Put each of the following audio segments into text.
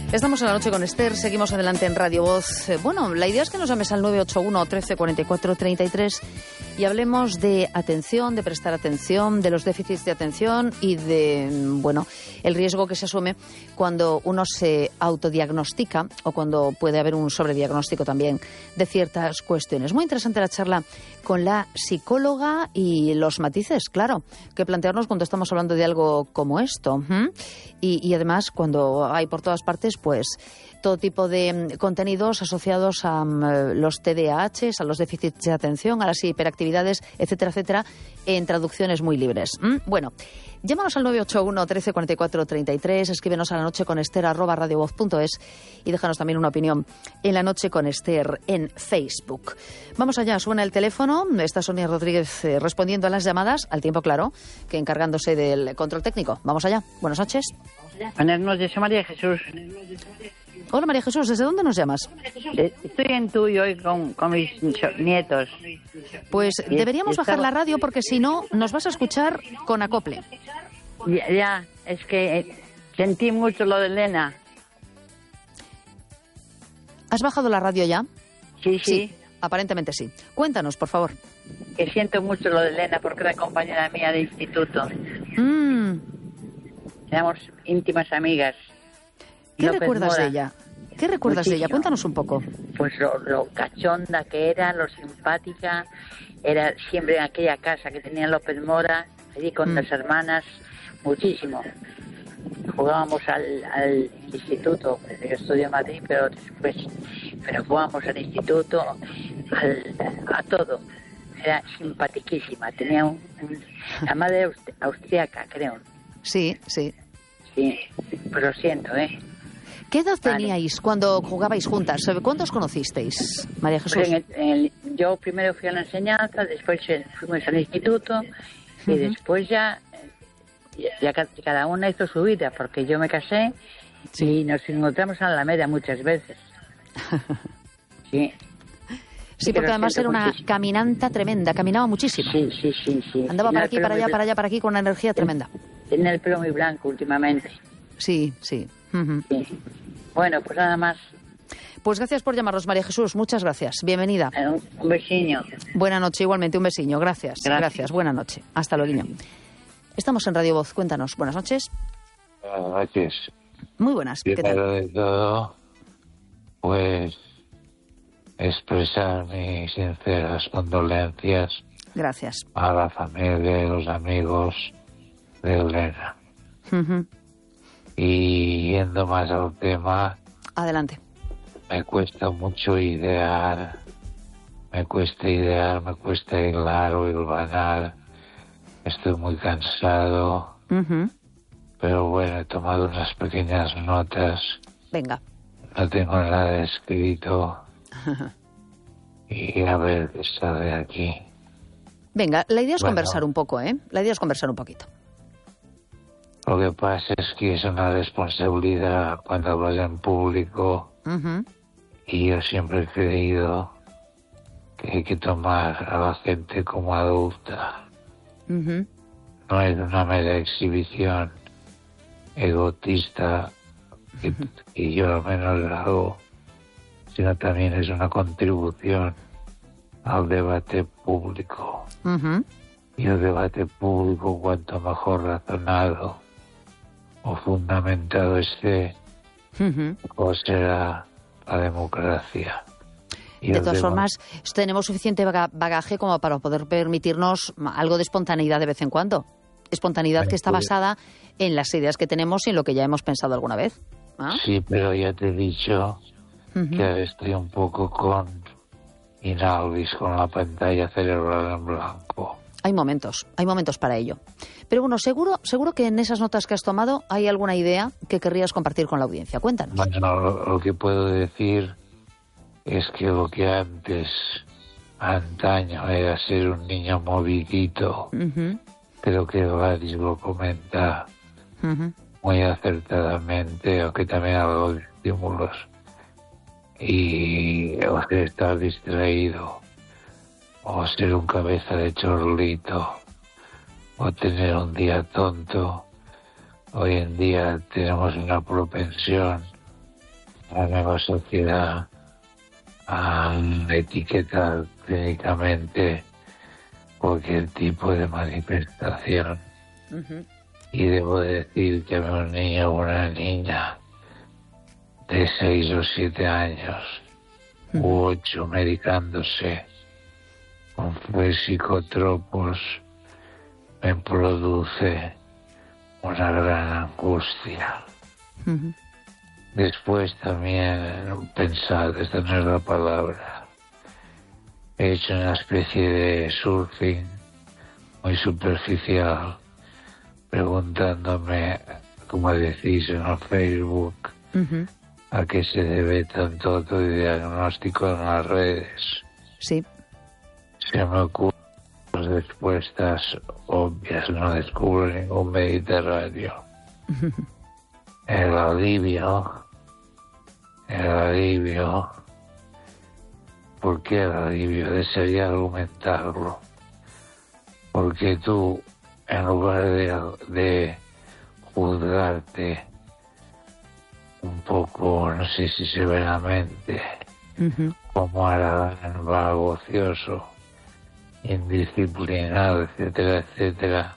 Estamos en la noche con Esther, seguimos adelante en Radio Voz. Bueno, la idea es que nos llames al 981 13 44 33 y hablemos de atención, de prestar atención, de los déficits de atención y de, bueno, el riesgo que se asume cuando uno se autodiagnostica o cuando puede haber un sobrediagnóstico también de ciertas cuestiones. Muy interesante la charla con la psicóloga y los matices, claro, que plantearnos cuando estamos hablando de algo como esto. Y además, cuando hay por todas partes, pues todo tipo de contenidos asociados a los TDAH, a los déficits de atención, a las hiperactividades, etcétera, etcétera, en traducciones muy libres. Bueno, llámanos al 981 13 44 33, escríbenos a lanocheconester@radiovoz.es y déjanos también una opinión en La Noche con Esther en Facebook. Vamos allá, suena el teléfono, está Sonia Rodríguez respondiendo a las llamadas, al tiempo claro, que encargándose del control técnico. Vamos allá, buenas noches. Buenas noches, soy María Jesús. Hola María Jesús, ¿desde dónde nos llamas? Estoy en Tuyo hoy con mis nietos. Pues deberíamos bajar la radio porque si no nos vas a escuchar con acople. Ya, es que sentí mucho lo de Elena. ¿Has bajado la radio ya? Sí. Aparentemente sí. Cuéntanos, por favor. Que siento mucho lo de Elena porque era compañera mía de instituto. Éramos íntimas amigas. ¿Qué recuerdas de ella? ¿Qué recuerdas de ella? Cuéntanos un poco. Pues lo cachonda que era, lo simpática. Era siempre en aquella casa que tenía López Mora, allí con las hermanas, muchísimo. Jugábamos al instituto, yo estudié en Madrid, pero jugábamos al instituto, a todo. Era simpaticísima, tenía la madre austriaca, creo. Sí. Sí, pues lo siento, ¿eh? ¿Qué edad teníais cuando jugabais juntas? ¿Cuándo os conocisteis, María Jesús? Pues yo primero fui a la enseñanza, después fuimos al instituto y después ya cada una hizo su vida, porque yo me casé y nos encontramos en la Alameda muchas veces. Sí, porque además era una caminanta tremenda, caminaba muchísimo. Sí. Andaba para aquí, para allá, para allá, para aquí, con una energía tremenda. Tenía el pelo muy blanco últimamente. Sí. Sí. Bueno, pues nada más. Pues gracias por llamarnos, María Jesús. Muchas gracias. Bienvenida. Un besiño. Buena noche, igualmente. Un besiño. Gracias. Buena noche. Hasta luego. Estamos en Radio Voz. Cuéntanos. Buenas noches. Buenas noches. Muy buenas. ¿Qué tal? Primero de todo, pues expresar mis sinceras condolencias. Gracias. A la familia y los amigos de Elena. Y yendo más al tema... Adelante. Me cuesta mucho idear, me cuesta hilar o hilvanar. Estoy muy cansado. Pero bueno, he tomado unas pequeñas notas. Venga. No tengo nada escrito. Y a ver qué sale aquí. Venga, la idea es conversar un poco, ¿eh? La idea es conversar un poquito. Lo que pasa es que es una responsabilidad cuando hablas en público. Y yo siempre he creído que hay que tomar a la gente como adulta. No es una mera exhibición egotista, y yo al menos lo hago, sino también es una contribución al debate público. Y el debate público, cuanto mejor razonado o fundamentado esté, o será la democracia. Y de todas formas, tenemos suficiente bagaje como para poder permitirnos algo de espontaneidad de vez en cuando. Espontaneidad que está basada en las ideas que tenemos y en lo que ya hemos pensado alguna vez. Sí, pero ya te he dicho que estoy un poco con Inalvis, con la pantalla cerebral en blanco. Hay momentos para ello. Pero bueno, seguro que en esas notas que has tomado hay alguna idea que querrías compartir con la audiencia. Cuéntanos. Bueno, lo que puedo decir es que lo que antaño era ser un niño movidito, creo que Gladys lo comenta muy acertadamente, aunque también algo de estímulos, y o sea, estar distraído, o ser un cabeza de chorlito, o tener un día tonto. Hoy en día tenemos una propensión la nueva sociedad a etiquetar clínicamente cualquier tipo de manifestación. Y debo decir que un niño o una niña de 6 o 7 años u 8 medicándose con psicotropos me produce una gran angustia. Después también pensar, esta no es la palabra, he hecho una especie de surfing muy superficial, preguntándome, como decís en el Facebook, a qué se debe tanto autodiagnóstico en las redes. Sí. Se me ocurren respuestas obvias, no descubro ningún Mediterráneo. El alivio, ¿por qué el alivio? Desearía argumentarlo. Porque tú, en lugar de juzgarte un poco, no sé si severamente, como haragán, vago, ocioso, indisciplinado, etcétera, etcétera,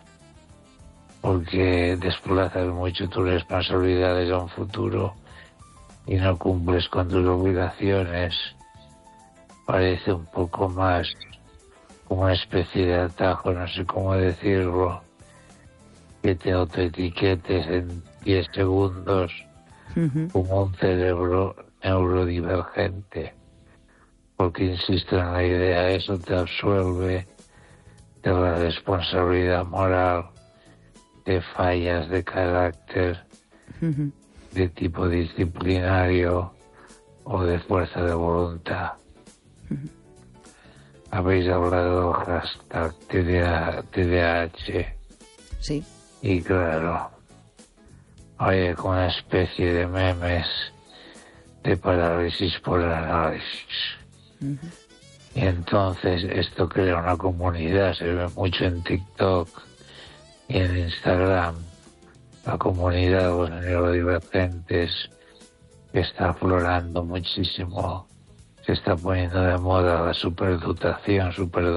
porque desplazas mucho tus responsabilidades a un futuro y no cumples con tus obligaciones, parece un poco más como una especie de atajo, no sé cómo decirlo, que te autoetiquetes en 10 segundos como un cerebro neurodivergente, porque insisto en la idea, eso te absuelve de la responsabilidad moral de fallas de carácter de tipo disciplinario o de fuerza de voluntad. Habéis hablado del hashtag TDAH. Sí. Y claro, hay como una especie de memes de parálisis por análisis. Y entonces esto crea una comunidad, se ve mucho en TikTok y en Instagram, la comunidad de los neurodivergentes que está aflorando muchísimo. Se está poniendo de moda la superdotación.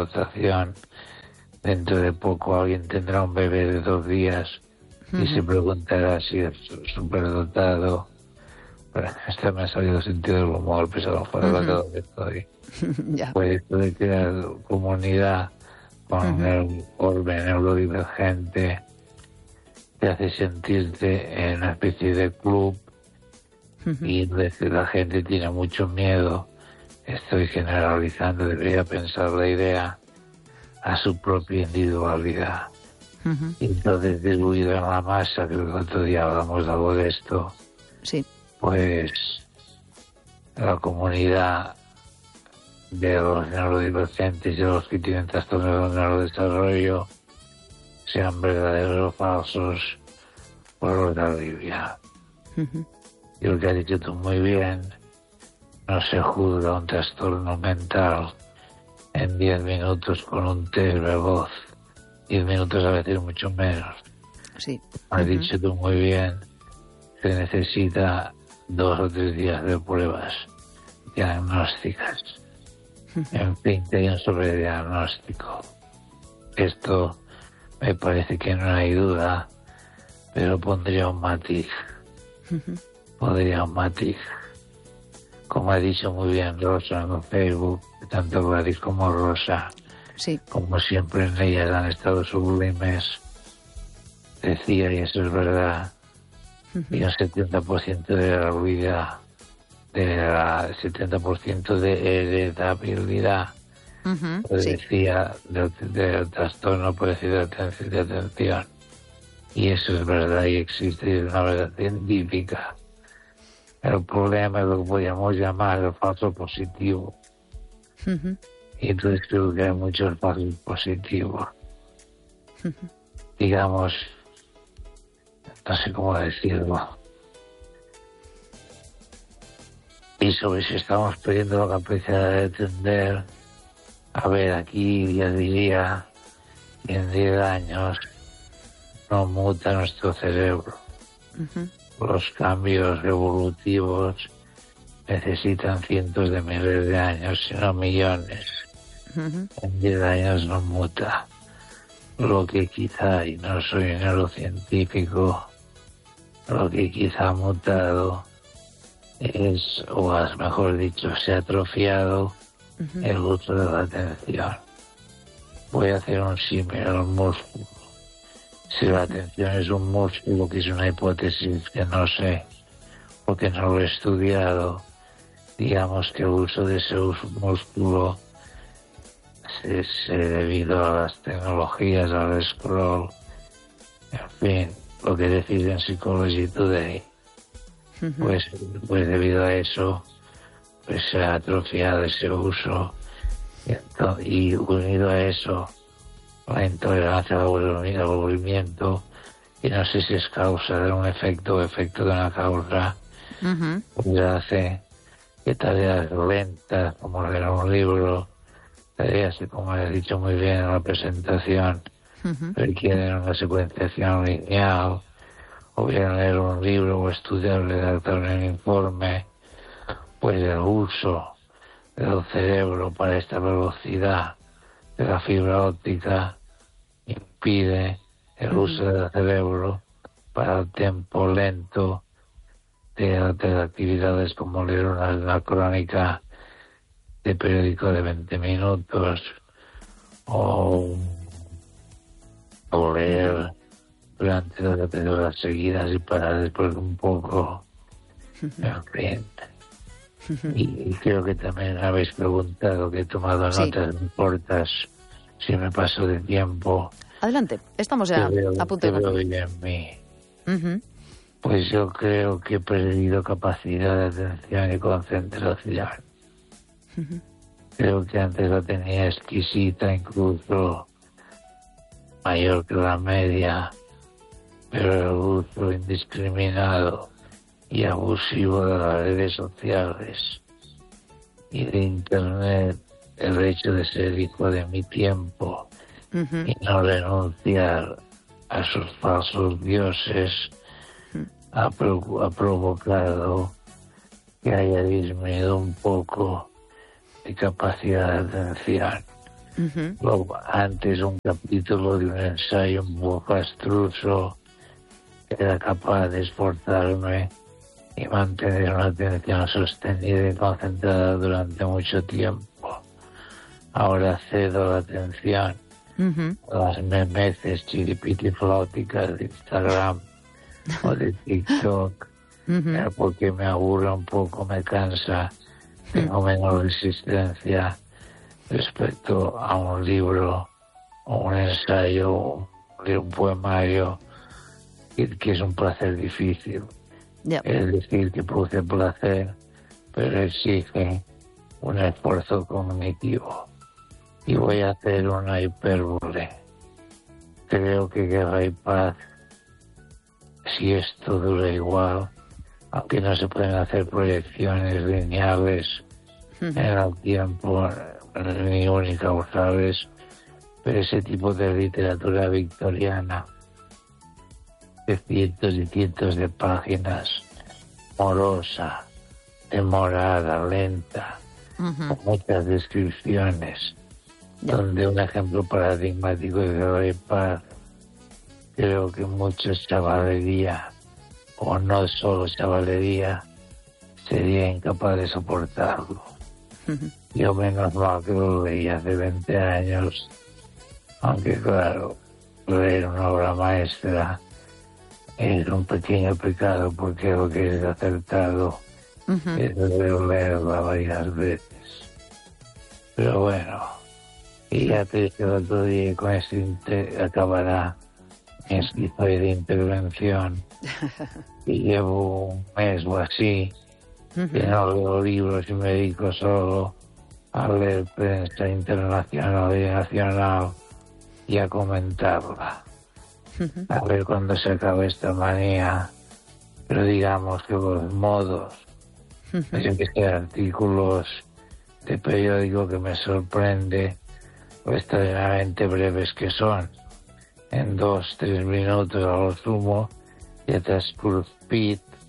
Dentro de poco alguien tendrá un bebé de 2 días y se preguntará si es superdotado. Este me ha salido sentido del humor, pesado fuera de lo que estoy. Pues esto de crear comunidad con el orbe neurodivergente te hace sentirte en una especie de club y entonces la gente tiene mucho miedo. Estoy generalizando, debería pensar la idea a su propia individualidad. Y entonces, diluido en la masa, que el otro día hablamos algo de esto, sí, pues la comunidad de los neurodivergentes y de los que tienen trastornos de neurodesarrollo, sean verdaderos o falsos, por los de alivia. Y lo que has dicho tú muy bien, no se juzga un trastorno mental en 10 minutos con un test veloz. 10 minutos a veces mucho menos. Sí. Has dicho tú muy bien, se necesita 2 o 3 días de pruebas diagnósticas. En fin, hay un sobrediagnóstico. Esto me parece que no hay duda, pero pondría un matiz. Como ha dicho muy bien Rosa en Facebook, tanto Gladys como Rosa, sí, como siempre en ellas han estado sublimes, decía, y eso es verdad, y un 70% de la vida, del 70% de heredabilidad, pues sí, decía, del trastorno por decir de atención. Y eso es verdad y existe, y es una verdad científica. El problema es lo que podríamos llamar el falso positivo. Y entonces creo que hay muchos falsos positivos. Digamos, no sé cómo decirlo. Y sobre si estamos perdiendo la capacidad de entender, a ver, aquí ya diría, en 10 años no muta nuestro cerebro. los cambios evolutivos necesitan cientos de miles de años, si no millones. En 10 años no muta. Lo que quizá, y no soy neurocientífico, lo que quizá ha mutado es, o mejor dicho, se ha atrofiado el uso de la atención. Voy a hacer un símil al músculo. Si la atención es un músculo, que es una hipótesis que no sé, porque no lo he estudiado, digamos que el uso de ese músculo debido a las tecnologías, al scroll, en fin, lo que decide en Psychology Today, pues debido a eso, pues se ha atrofiado ese uso, y unido a eso, la intolerancia al aburrimiento, y no sé si es causa de un efecto o efecto de una causa, pues hace que tareas lentas, como leer un libro, tareas que, como he dicho muy bien en la presentación, requieren una secuenciación lineal, o bien leer un libro o estudiar, redactar un informe, pues el uso del cerebro para esta velocidad de la fibra óptica impide el uso del cerebro para el tiempo lento de actividades como leer una crónica de periódico de 20 minutos o leer durante 2 horas seguidas y parar después un poco. En fin. Y creo que también habéis preguntado, que he tomado notas cortas, si me paso de tiempo. Adelante, estamos ya a punto de concluir. En mí. Pues yo creo que he perdido capacidad de atención y concentración. Creo que antes la tenía exquisita, incluso mayor que la media, pero el uso indiscriminado y abusivo de las redes sociales y de Internet, el hecho de ser hijo de mi tiempo y no renunciar a sus falsos dioses, ha provocado que haya disminuido un poco mi capacidad de atención. Antes un capítulo de un ensayo un poco abstruso era capaz de esforzarme y mantener una atención sostenida y concentrada durante mucho tiempo. Ahora cedo la atención a las memeces chiripitiflauticas de Instagram o de TikTok, porque me aburre un poco, me cansa, tengo menos resistencia respecto a un libro o un ensayo, un poemario, que es un placer difícil. Es decir, que produce placer, pero exige un esfuerzo cognitivo. Y voy a hacer una hipérbole. Creo que Guerra y Paz, si esto dura igual, aunque no se pueden hacer proyecciones lineales en el tiempo ni unicausales, pero ese tipo de literatura victoriana de cientos y cientos de páginas, morosa, demorada, lenta, con muchas descripciones, donde un ejemplo paradigmático de Guerra y Paz, creo que mucha chavalería, o no solo chavalería, sería incapaz de soportarlo. Yo menos mal que lo leí hace 20 años, aunque claro, leer una obra maestra es un pequeño pecado, porque lo que es acertado es leerla varias veces. Pero bueno, y ya te dije el otro día, con esto acabará mi esquizoide intervención, y llevo un mes o así, que no leo libros y me dedico solo a leer prensa internacional y nacional y a comentarla. A ver cuándo se acaba esta manía, pero digamos que los modos, yo que sé, artículos de periódico que me sorprende, lo extraordinariamente breves que son, en 2-3 minutos a lo sumo, ya te has curspit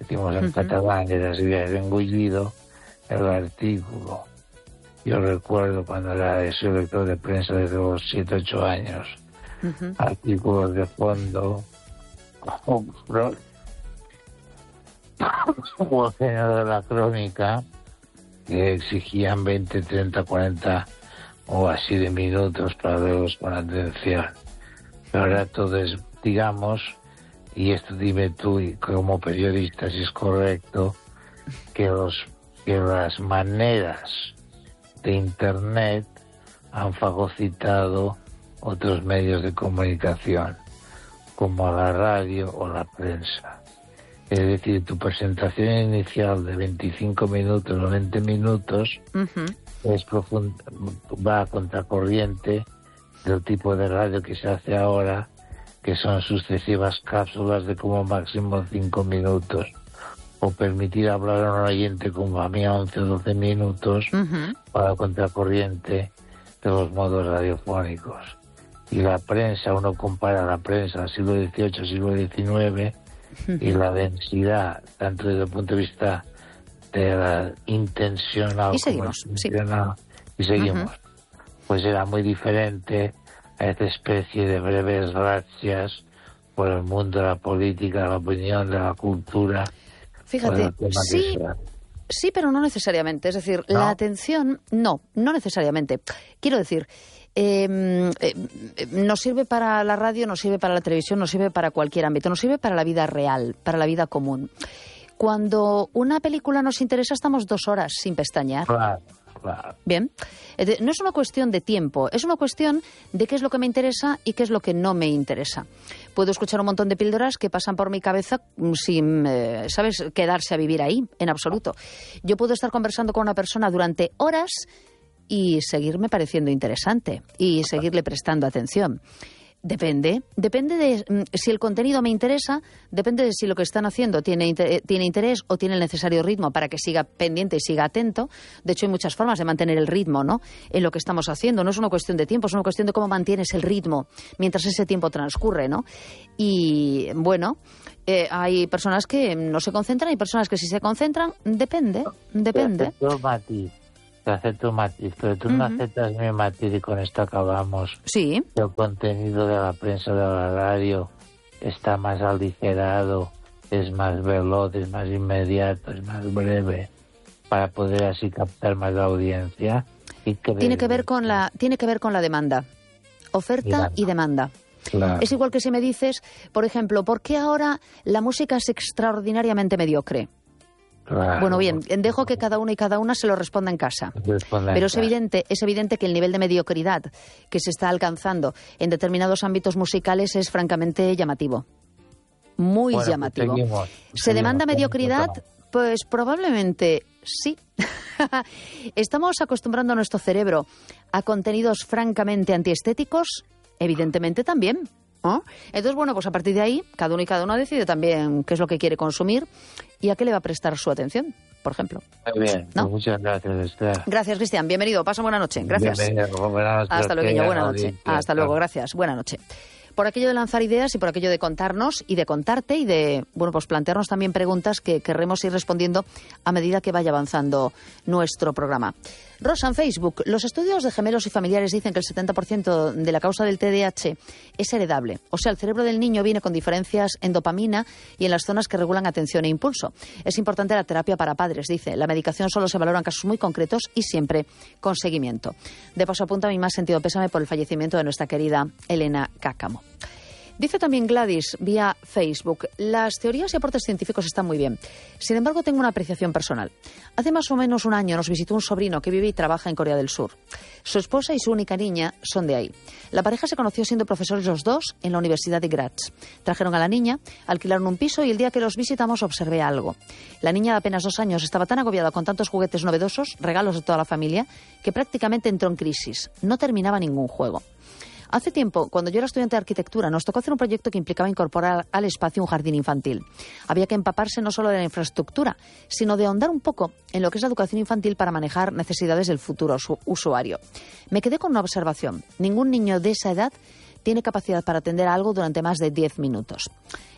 decimos en catalán, era se había engullido el artículo. Yo recuerdo cuando era ese lector de prensa desde los 7, 8 años, artículos de fondo, como género de la crónica, que exigían 20, 30, 40 o así de minutos para verlos con atención. Pero ahora todo es, digamos, y esto dime tú como periodista si es correcto, que las maneras de Internet han fagocitado otros medios de comunicación, como la radio o la prensa. Es decir, tu presentación inicial de 25 minutos o 20 minutos va a contracorriente del tipo de radio que se hace ahora, que son sucesivas cápsulas de como máximo 5 minutos, o permitir hablar a un oyente como a mí a 11 o 12 minutos para contracorriente de los modos radiofónicos. Y la prensa, uno compara la prensa del siglo XVIII, siglo XIX, y la densidad, tanto desde el punto de vista de la intencional y seguimos, como intencional, y seguimos, pues era muy diferente a esta especie de breves razzias por el mundo de la política, de la opinión, de la cultura. Fíjate, sí, pero no necesariamente. Es decir, ¿no? La atención, no necesariamente. Quiero decir, nos sirve para la radio, nos sirve para la televisión, nos sirve para cualquier ámbito, nos sirve para la vida real, para la vida común. Cuando una película nos interesa, estamos 2 horas sin pestañear. Claro. Bien, no es una cuestión de tiempo, es una cuestión de qué es lo que me interesa y qué es lo que no me interesa. Puedo escuchar un montón de píldoras que pasan por mi cabeza sin, ¿sabes?, quedarse a vivir ahí, en absoluto. Yo puedo estar conversando con una persona durante horas y seguirme pareciendo interesante y seguirle prestando atención. Depende de si el contenido me interesa, depende de si lo que están haciendo tiene interés o tiene el necesario ritmo para que siga pendiente y siga atento. De hecho, hay muchas formas de mantener el ritmo, ¿no?, en lo que estamos haciendo. No es una cuestión de tiempo, es una cuestión de cómo mantienes el ritmo mientras ese tiempo transcurre, ¿no? Y, bueno, hay personas que no se concentran y personas que sí se concentran. Depende. Te acepto un matiz, pero tú no aceptas mi matiz y con esto acabamos. Sí. El contenido de la prensa, de la radio, está más aligerado, es más veloz, es más inmediato, es más breve, para poder así captar más la audiencia. Tiene que ver con la demanda, oferta y demanda. Claro. Es igual que si me dices, por ejemplo, ¿por qué ahora la música es extraordinariamente mediocre? Claro. Bueno, bien, dejo que cada uno y cada una se lo responda en casa. Pero es evidente que el nivel de mediocridad que se está alcanzando en determinados ámbitos musicales es francamente llamativo. Muy llamativo. ¿Se demanda mediocridad? Pues probablemente sí. ¿Estamos acostumbrando a nuestro cerebro a contenidos francamente antiestéticos? Evidentemente también. ¿no? Entonces, bueno, pues a partir de ahí, cada uno y cada una decide también qué es lo que quiere consumir y a qué le va a prestar su atención, por ejemplo. Muy bien, ¿no? Muchas gracias, Esther. Gracias, Cristian. Bienvenido. Pasa buena noche. Gracias. Buenas noches. Hasta luego, buena noche. Hasta luego, gracias. Buena noche. Por aquello de lanzar ideas y por aquello de contarnos y de contarte y de, bueno, pues plantearnos también preguntas que querremos ir respondiendo a medida que vaya avanzando nuestro programa. Rosa, en Facebook, los estudios de gemelos y familiares dicen que el 70% de la causa del TDAH es heredable. O sea, el cerebro del niño viene con diferencias en dopamina y en las zonas que regulan atención e impulso. Es importante la terapia para padres, dice. La medicación solo se valora en casos muy concretos y siempre con seguimiento. De paso apunta mi más sentido pésame por el fallecimiento de nuestra querida Elena Cáccamo. Dice también Gladys, vía Facebook, las teorías y aportes científicos están muy bien. Sin embargo, tengo una apreciación personal. Hace más o menos un año nos visitó un sobrino que vive y trabaja en Corea del Sur. Su esposa y su única niña son de ahí. La pareja se conoció siendo profesores los dos en la Universidad de Graz. Trajeron a la niña, alquilaron un piso y el día que los visitamos observé algo. La niña de apenas 2 años estaba tan agobiada con tantos juguetes novedosos, regalos de toda la familia, que prácticamente entró en crisis. No terminaba ningún juego. Hace tiempo, cuando yo era estudiante de arquitectura, nos tocó hacer un proyecto que implicaba incorporar al espacio un jardín infantil. Había que empaparse no solo de la infraestructura, sino de ahondar un poco en lo que es la educación infantil para manejar necesidades del futuro usuario. Me quedé con una observación. Ningún niño de esa edad tiene capacidad para atender a algo durante más de 10 minutos.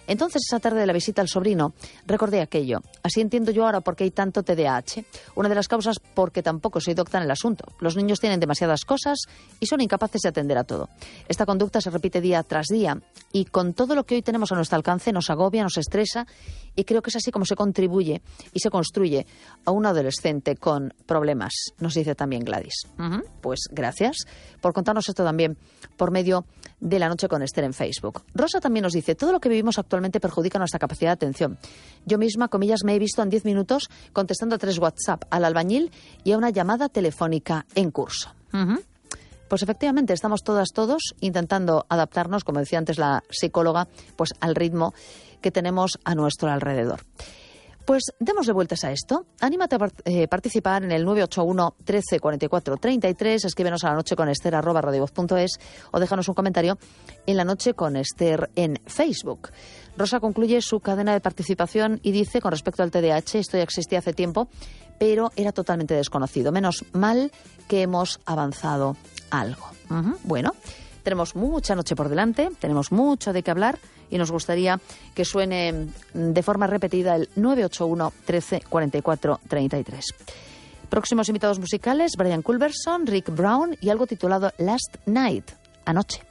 Entonces, esa tarde de la visita al sobrino, recordé aquello. Así entiendo yo ahora por qué hay tanto TDAH. Una de las causas porque tampoco soy docta en el asunto. Los niños tienen demasiadas cosas y son incapaces de atender a todo. Esta conducta se repite día tras día y con todo lo que hoy tenemos a nuestro alcance nos agobia, nos estresa y creo que es así como se contribuye y se construye a un adolescente con problemas, nos dice también Gladys. Pues gracias por contarnos esto también por medio de La Noche con Esther en Facebook. Rosa también nos dice, todo lo que vivimos actualmente perjudica nuestra capacidad de atención. Yo misma, comillas, me he visto en 10 minutos contestando a 3 WhatsApp, al albañil y a una llamada telefónica en curso. Pues efectivamente, estamos todos intentando adaptarnos, como decía antes la psicóloga, pues al ritmo que tenemos a nuestro alrededor. Pues démosle vueltas a esto. Anímate a participar en el 981 13 44 33. Escríbenos a lanocheconester@radiovoz.es o déjanos un comentario en La Noche con Esther en Facebook. Rosa concluye su cadena de participación y dice, con respecto al TDAH, esto ya existía hace tiempo, pero era totalmente desconocido. Menos mal que hemos avanzado algo. Bueno, tenemos mucha noche por delante, tenemos mucho de qué hablar y nos gustaría que suene de forma repetida el 981 13 44 33. Próximos invitados musicales, Brian Culberson, Rick Brown y algo titulado Last Night, anoche.